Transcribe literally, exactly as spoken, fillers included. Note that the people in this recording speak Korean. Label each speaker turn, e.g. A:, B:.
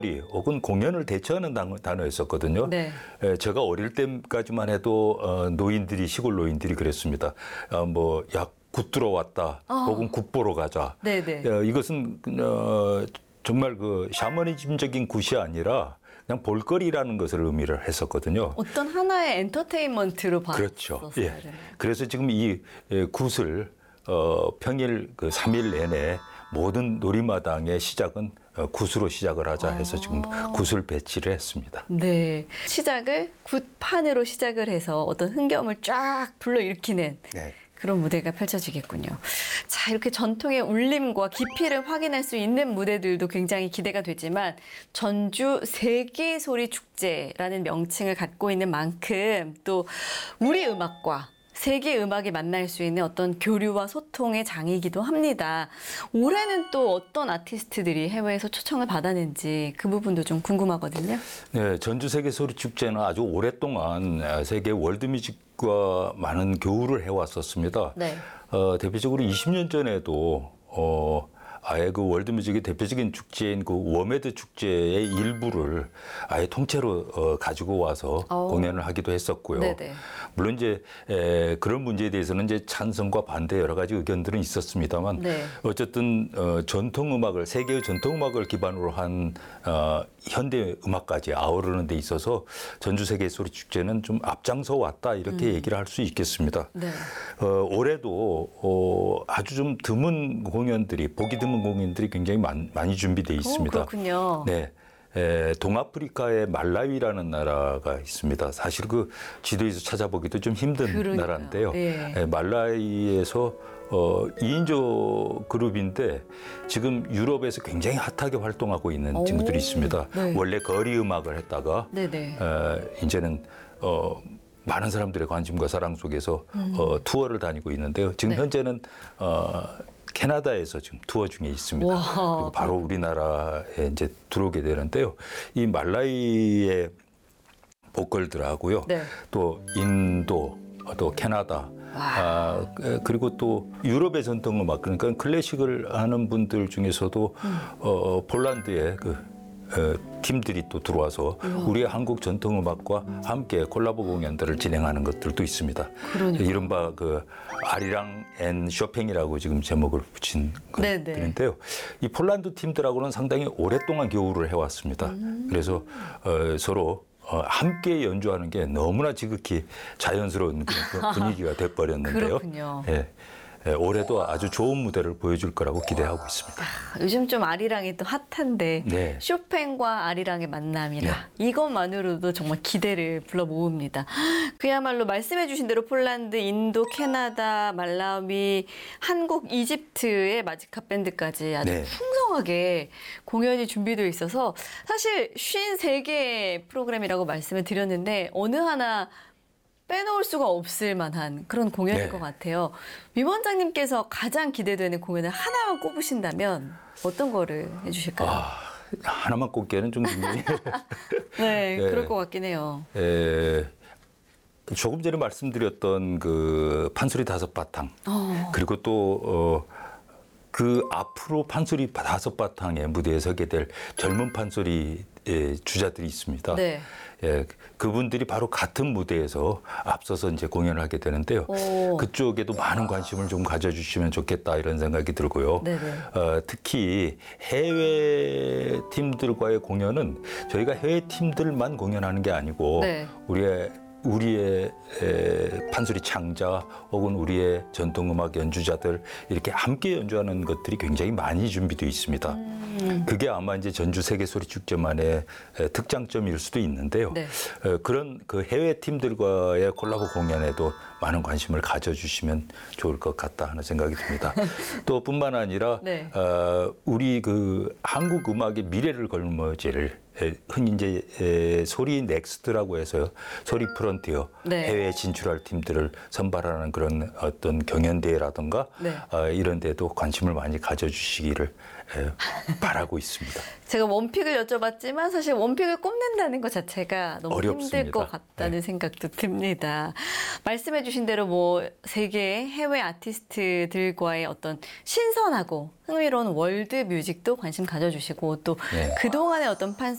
A: 혹은 공연을 대처하는 단- 단어였었거든요.
B: 네.
A: 에, 제가 어릴 때까지만 해도 어, 노인들이 시골 노인들이 그랬습니다. 어, 뭐 야, 굿 들어왔다.
B: 어.
A: 혹은 굿 보러 가자.
B: 네네.
A: 어, 이것은 어, 정말 그 샤머니즘적인 굿이 아니라 그냥 볼거리라는 것을 의미를 했었거든요.
B: 어떤 하나의 엔터테인먼트로
A: 그렇죠.
B: 봤었어요.
A: 예. 그래서 지금 이 예, 굿을 어, 평일 그 삼 일 내내 모든 놀이마당의 시작은 어, 굿으로 시작을 하자 해서 지금 굿을 배치를 했습니다.
B: 네. 시작을 굿판으로 시작을 해서 어떤 흥겨움을 쫙 불러일으키는
A: 네.
B: 그런 무대가 펼쳐지겠군요. 자, 이렇게 전통의 울림과 깊이를 확인할 수 있는 무대들도 굉장히 기대가 되지만 전주 세계소리 축제라는 명칭을 갖고 있는 만큼 또 우리 음악과 세계 음악이 만날 수 있는 어떤 교류와 소통의 장이기도 합니다. 올해는 또 어떤 아티스트들이 해외에서 초청을 받았는지 그 부분도 좀 궁금하거든요.
A: 네, 전주 세계 소리 축제는 아주 오랫동안 세계 월드뮤직과 많은 교류를 해왔었습니다.
B: 네.
A: 어, 대표적으로 이십 년 전에도 어, 아예 그 월드뮤직의 대표적인 축제인 그 워메드 축제의 일부를 아예 통째로 어, 가지고 와서
B: 오.
A: 공연을 하기도 했었고요.
B: 네네.
A: 물론 이제 에, 그런 문제에 대해서는 이제 찬성과 반대 여러 가지 의견들은 있었습니다만
B: 네.
A: 어쨌든 어, 전통 음악을 세계의 전통 음악을 기반으로 한 어, 현대 음악까지 아우르는 데 있어서 전주 세계 소리 축제는 좀 앞장서 왔다 이렇게
B: 음.
A: 얘기를 할 수 있겠습니다.
B: 네.
A: 어, 올해도 어, 아주 좀 드문 공연들이 보기 드문 공연들이 굉장히 많, 많이 준비되어 있습니다.
B: 오, 그렇군요.
A: 네. 에, 동아프리카의 말라위라는 나라가 있습니다. 사실 그 지도에서 찾아보기도 좀 힘든
B: 그러니까요.
A: 나라인데요.
B: 예.
A: 에, 말라위에서 어, 이인조 그룹인데 지금 유럽에서 굉장히 핫하게 활동하고 있는
B: 오,
A: 친구들이 있습니다.
B: 네.
A: 원래 거리 음악을 했다가
B: 네네.
A: 에, 이제는 어, 많은 사람들의 관심과 사랑 속에서
B: 음.
A: 어, 투어를 다니고 있는데요. 지금
B: 네.
A: 현재는 어, 캐나다에서 지금 투어 중에 있습니다.
B: 와.
A: 그리고 바로 우리나라에 이제 들어오게 되는데요. 이 말라위의 보컬들하고요.
B: 네.
A: 또 인도, 또 캐나다, 아, 그리고 또 유럽의 전통 음악, 그러니까 클래식을 하는 분들 중에서도
B: 음.
A: 어, 폴란드의 그 어, 팀들이 또 들어와서 우리의 한국 전통 음악과 함께 콜라보 공연들을 진행하는 것들도 있습니다.
B: 그러니까요.
A: 이른바 그 아리랑 앤 쇼팽이라고 지금 제목을 붙인
B: 네네.
A: 것들인데요. 이 폴란드 팀들하고는 상당히 오랫동안 교우를 해왔습니다.
B: 음.
A: 그래서 어, 서로 어, 함께 연주하는 게 너무나 지극히 자연스러운 그런 분위기가 돼버렸는데요.
B: 그렇군요.
A: 예, 예, 올해도 아주 좋은 무대를 보여줄 거라고 기대하고 있습니다.
B: 요즘 좀 아리랑이 또 핫한데
A: 네.
B: 쇼팽과 아리랑의 만남이라 이것만으로도 정말 기대를 불러 모읍니다. 그야말로 말씀해 주신 대로 폴란드, 인도, 캐나다, 말라위, 한국, 이집트의 마지카 밴드까지 아주
A: 네.
B: 풍성하게 공연이 준비되어 있어서 사실 쉰세 개의 프로그램이라고 말씀을 드렸는데 어느 하나 빼놓을 수가 없을 만한 그런 공연일
A: 네.
B: 것 같아요. 위 원장님께서 가장 기대되는 공연을 하나만 꼽으신다면 어떤 거를 해주실까요?
A: 아, 하나만 꼽기에는 좀 굉장히
B: 네,
A: 네.
B: 그럴 것 같긴 해요.
A: 에, 조금 전에 말씀드렸던 그 판소리 다섯 바탕
B: 어.
A: 그리고 또 어, 그 앞으로 판소리 다섯 바탕의 무대에 서게 될 젊은 판소리 주자들이 있습니다.
B: 네.
A: 예, 그분들이 바로 같은 무대에서 앞서서 이제 공연을 하게 되는데요.
B: 오.
A: 그쪽에도 많은 관심을 좀 가져주시면 좋겠다 이런 생각이 들고요.
B: 네네.
A: 어, 특히 해외 팀들과의 공연은 저희가 해외 팀들만 공연하는 게 아니고
B: 네.
A: 우리의 우리의 에, 판소리 창자 혹은 우리의 전통음악 연주자들 이렇게 함께 연주하는 것들이 굉장히 많이 준비되어 있습니다.
B: 음.
A: 그게 아마 이제 전주 세계 소리 축제만의 에, 특장점일 수도 있는데요.
B: 네.
A: 에, 그런 그 해외 팀들과의 콜라보 공연에도 많은 관심을 가져주시면 좋을 것 같다 하는 생각이 듭니다. 또 뿐만 아니라
B: 네.
A: 어, 우리 그 한국 음악의 미래를 걸머질 에, 흔히 이제 에, 소리 넥스트라고 해서요. 소리 프론티어
B: 네.
A: 해외에 진출할 팀들을 선발하는 그런 어떤 경연대회라든가
B: 네.
A: 어, 이런 데도 관심을 많이 가져주시기를 에, 바라고 있습니다.
B: 제가 원픽을 여쭤봤지만 사실 원픽을 꼽는다는 것 자체가 너무
A: 어렵습니다.
B: 힘들 것 같다는
A: 네.
B: 생각도 듭니다. 말씀해 주신 대로 뭐 세계 해외 아티스트들과의 어떤 신선하고 흥미로운 월드 뮤직도 관심 가져주시고 또
A: 네.
B: 그동안의 어떤 판,